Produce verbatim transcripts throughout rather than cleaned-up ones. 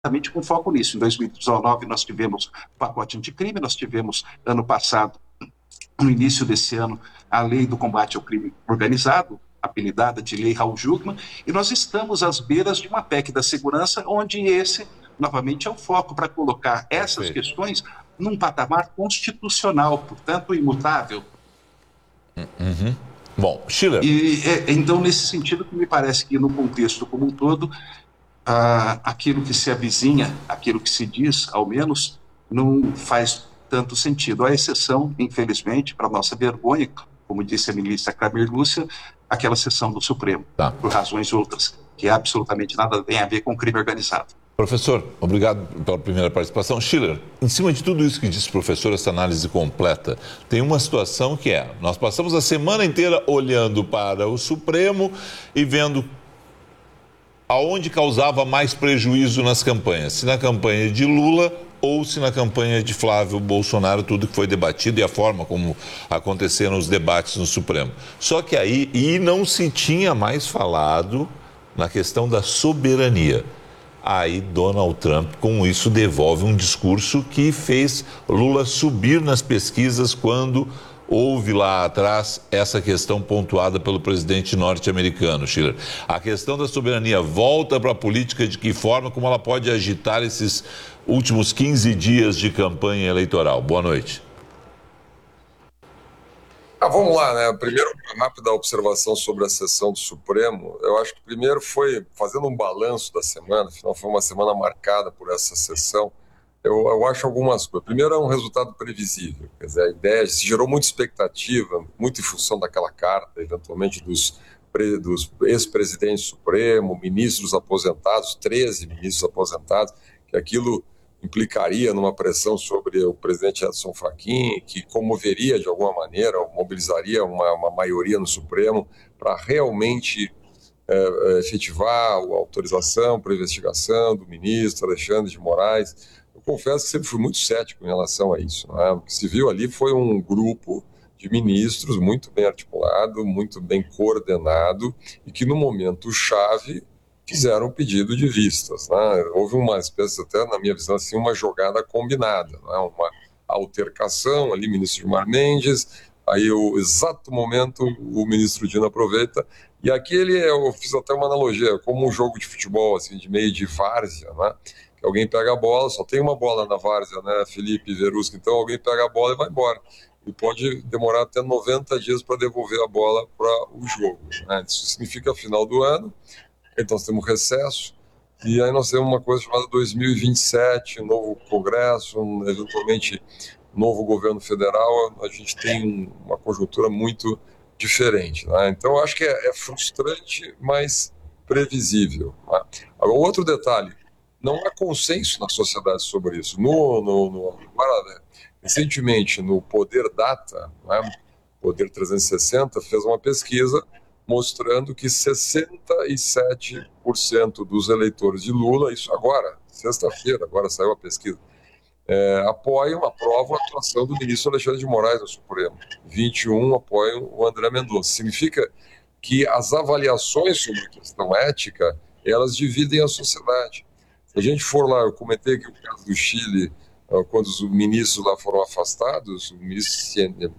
exatamente com foco nisso. Em dois mil e dezenove nós tivemos o pacote anticrime, nós tivemos ano passado, no início desse ano, a lei do combate ao crime organizado, apelidada de Lei Raul Jungmann, e nós estamos às beiras de uma P E C da segurança, onde esse, novamente, é o foco para colocar essas Perfeito. questões num patamar constitucional, portanto, imutável. Uhum. Bom, Schiller. E, é, então, nesse sentido, que me parece que, no contexto como um todo, ah, aquilo que se avizinha, aquilo que se diz, ao menos, não faz tanto sentido, à exceção, infelizmente, para nossa vergonha, como disse a ministra Carmen Lúcia, aquela sessão do Supremo, tá. por razões outras, que absolutamente nada tem a ver com crime organizado. Professor, obrigado pela primeira participação. Schiller, em cima de tudo isso que disse o professor, essa análise completa, tem uma situação que é, nós passamos a semana inteira olhando para o Supremo e vendo aonde causava mais prejuízo nas campanhas, se na campanha de Lula ou se na campanha de Flávio Bolsonaro, tudo que foi debatido e a forma como aconteceram os debates no Supremo. Só que aí, e não se tinha mais falado na questão da soberania. Aí Donald Trump, com isso, devolve um discurso que fez Lula subir nas pesquisas quando houve lá atrás essa questão pontuada pelo presidente norte-americano, Schiller. A questão da soberania volta para a política de que forma, como ela pode agitar esses últimos quinze dias de campanha eleitoral. Boa noite. Ah, vamos lá, né? Primeiro, uma rápida observação sobre a sessão do Supremo. Eu acho que primeiro foi, fazendo um balanço da semana, afinal foi uma semana marcada por essa sessão, eu, eu acho algumas coisas. Primeiro, é um resultado previsível. Quer dizer, a ideia se gerou muita expectativa, muito em função daquela carta, eventualmente, dos, dos ex-presidentes do Supremo, ministros aposentados, treze ministros aposentados, que aquilo implicaria numa pressão sobre o presidente Edson Fachin, que comoveria de alguma maneira, ou mobilizaria uma, uma maioria no Supremo para realmente é, efetivar a autorização para a investigação do ministro Alexandre de Moraes. Eu confesso que sempre fui muito cético em relação a isso, né? O que se viu ali foi um grupo de ministros muito bem articulado, muito bem coordenado, e que no momento chave fizeram um pedido de vistas, né? Houve uma espécie, até na minha visão, assim, uma jogada combinada, né? Uma altercação ali, ministro Gilmar Mendes, aí o exato momento o ministro Dino aproveita, e aqui ele, eu fiz até uma analogia, como um jogo de futebol, assim, de meio de várzea, né? Que alguém pega a bola, só tem uma bola na várzea, né, Felipe Verusca, então alguém pega a bola e vai embora. E pode demorar até noventa dias para devolver a bola para o jogo, né? Isso significa final do ano. Então nós temos recesso, e aí nós temos uma coisa chamada dois mil e vinte e sete, novo Congresso, um, eventualmente novo governo federal, a gente tem uma conjuntura muito diferente, né? Então eu acho que é, é frustrante, mas previsível, né? Agora, outro detalhe, não há consenso na sociedade sobre isso. No, no, no, agora, né, recentemente, no Poder Data, né, Poder trezentos e sessenta, fez uma pesquisa mostrando que sessenta e sete por cento dos eleitores de Lula, isso agora, sexta-feira, agora saiu a pesquisa, é, apoiam, aprovam a atuação do ministro Alexandre de Moraes no Supremo. vinte e um apoiam o André Mendonça. Significa que as avaliações sobre a questão ética, elas dividem a sociedade. Se a gente for lá, eu comentei aqui o caso do Chile, quando os ministros lá foram afastados, o ministro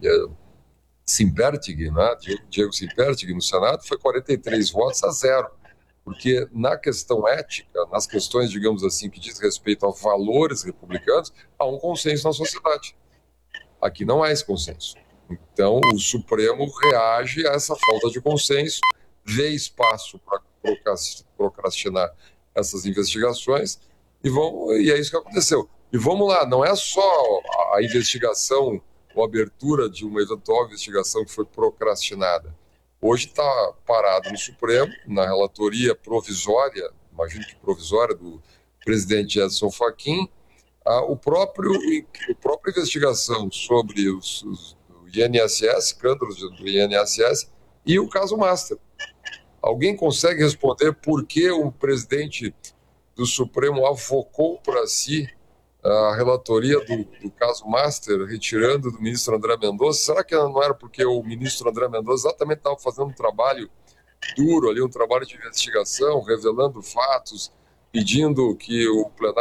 Simpertig, né, Diego Simpertig, no Senado, foi quarenta e três votos a zero, porque na questão ética, nas questões, digamos assim, que diz respeito a valores republicanos, há um consenso na sociedade. Aqui não há esse consenso. Então, o Supremo reage a essa falta de consenso, vê espaço para procrastinar essas investigações, e, vão, e é isso que aconteceu. E vamos lá, não é só a investigação ou abertura de uma eventual investigação que foi procrastinada. Hoje está parado no Supremo, na relatoria provisória, imagino que provisória, do presidente Edson Fachin, a, o próprio, a própria investigação sobre os, os, o I N S S, escândalos do I N S S, e o caso Master. Alguém consegue responder por que o presidente do Supremo avocou para si a relatoria do, do caso Master, retirando do ministro André Mendonça? Será que não era porque o ministro André Mendonça exatamente estava fazendo um trabalho duro ali, um trabalho de investigação, revelando fatos pedindo que o plenário